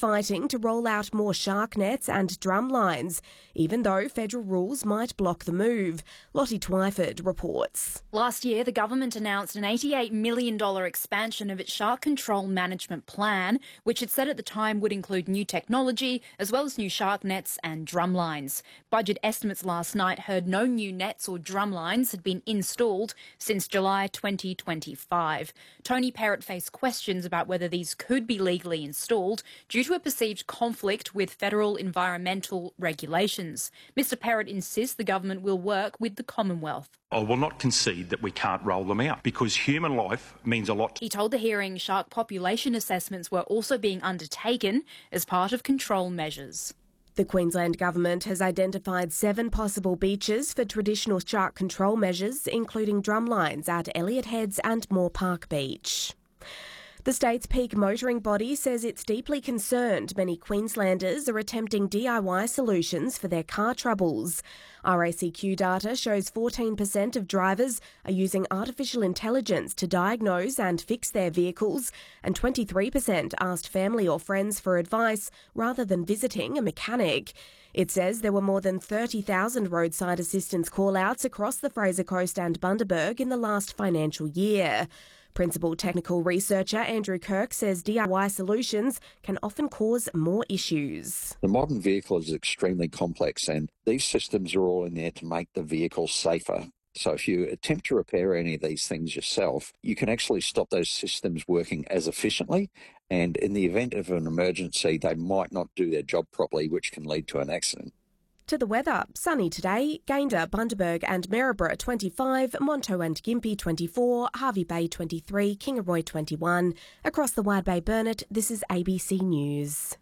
fighting to roll out more shark nets and drum lines, even though federal rules might block the move. Lottie Twyford reports. Last year, the government announced an $88 million expansion of its shark control management plan, which it said at the time would include new technology as well as new shark nets and drum lines. Budget estimates last night heard no new nets or drum lines had been installed since July 2025. Tony Perrott faced questions about whether these could be legally installed due to a perceived conflict with federal environmental regulations. Mr Perrott insists the government will work with the Commonwealth. I will not concede that we can't roll them out because human life means a lot. He told the hearing shark population assessments were also being undertaken as part of control measures. The Queensland Government has identified 7 possible beaches for traditional shark control measures, including drum lines at Elliott Heads and Moore Park Beach. The state's peak motoring body says it's deeply concerned many Queenslanders are attempting DIY solutions for their car troubles. RACQ data shows 14% of drivers are using artificial intelligence to diagnose and fix their vehicles, and 23% asked family or friends for advice rather than visiting a mechanic. It says there were more than 30,000 roadside assistance call-outs across the Fraser Coast and Bundaberg in the last financial year. Principal technical researcher Andrew Kirk says DIY solutions can often cause more issues. The modern vehicle is extremely complex, and these systems are all in there to make the vehicle safer. So if you attempt to repair any of these things yourself, you can actually stop those systems working as efficiently, and in the event of an emergency, they might not do their job properly, which can lead to an accident. To the weather, sunny today, Gayndah, Bundaberg and Maryborough 25, Monto and Gympie 24, Hervey Bay 23, Kingaroy 21. Across the Wide Bay Burnett, this is ABC News.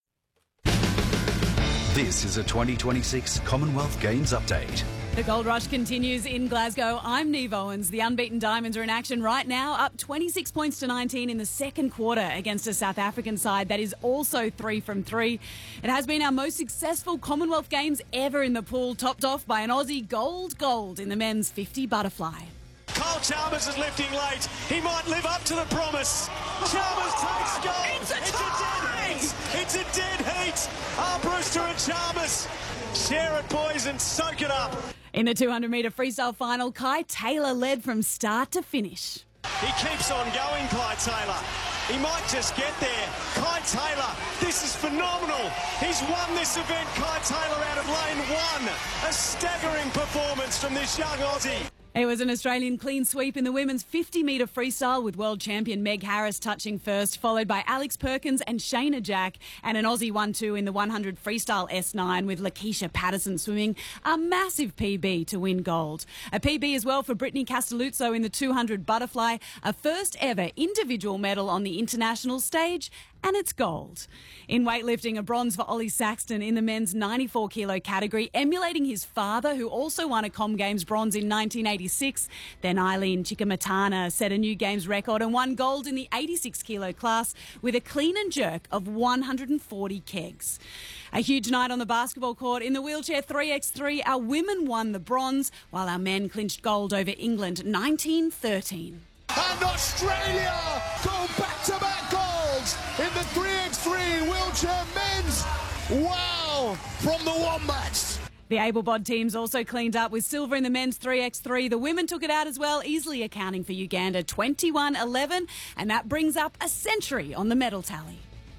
This is a 2026 Commonwealth Games update. The gold rush continues in Glasgow. I'm Neve Owens. The unbeaten Diamonds are in action right now, up 26 points to 19 in the second quarter against a South African side that is also 3 from 3. It has been our most successful Commonwealth Games ever in the pool, topped off by an Aussie gold in the men's 50 butterfly. Cole Chalmers is lifting late. He might live up to the promise. Chalmers takes gold. It's a dead heat. It's a dead heat. Brewster and Chalmers. Share it, boys, and soak it up. In the 200-metre freestyle final, Kai Taylor led from start to finish. He keeps on going, Kai Taylor. He might just get there. Kai Taylor, this is phenomenal. He's won this event, Kai Taylor, out of lane 1. A staggering performance from this young Aussie. It was an Australian clean sweep in the women's 50-metre freestyle with world champion Meg Harris touching first, followed by Alex Perkins and Shayna Jack, and an Aussie 1-2 in the 100 freestyle S9 with Lakeisha Patterson swimming a massive PB to win gold. A PB as well for Brittany Castelluzzo in the 200 butterfly, a first ever individual medal on the international stage, and it's gold. In weightlifting, a bronze for Ollie Saxton in the men's 94 kilo category, emulating his father, who also won a Com Games bronze in 1986. Then Eileen Chikamatana set a new Games record and won gold in the 86 kilo class with a clean and jerk of 140 kegs. A huge night on the basketball court. In the wheelchair 3x3, our women won the bronze, while our men clinched gold over England 19-13. And Australia go back-to-back golds in the 3x3 wheelchair men's. Wow, from the Wombats. The able-bod teams also cleaned up with silver in the men's 3x3. The women took it out as well, easily accounting for Uganda 21-11, and that brings up a century on the medal tally.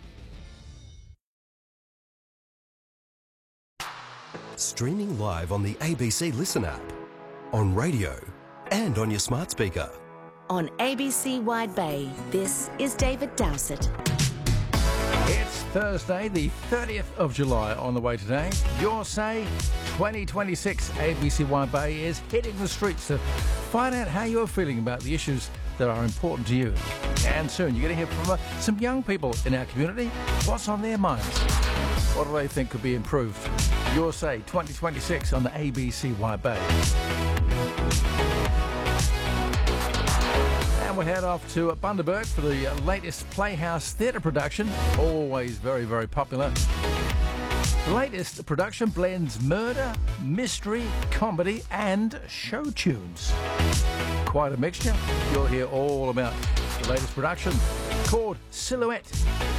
Streaming live on the ABC Listen app, on radio and on your smart speaker. On ABC Wide Bay, this is David Dowsett. It's Thursday, the 30th of July on the way today. Your Say 2026 ABC Wide Bay is hitting the streets to find out how you're feeling about the issues that are important to you. And soon you're going to hear from some young people in our community. What's on their minds? What do they think could be improved? Your Say 2026 on the ABC Wide Bay. We'll head off to Bundaberg for the latest Playhouse theatre production. Always very, very popular. The latest production blends murder, mystery, comedy and show tunes. Quite a mixture. You'll hear all about the latest production called Silhouette.